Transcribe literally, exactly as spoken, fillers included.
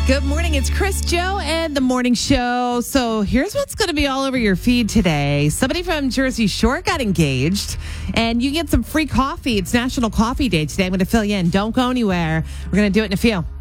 Good morning. It's Chris, Joe, and the morning show. So here's what's going to be all over your feed today. Somebody from Jersey Shore got engaged, and you get some free coffee. It's National Coffee Day today. I'm going to fill you in. Don't go anywhere. We're going to do it in a few.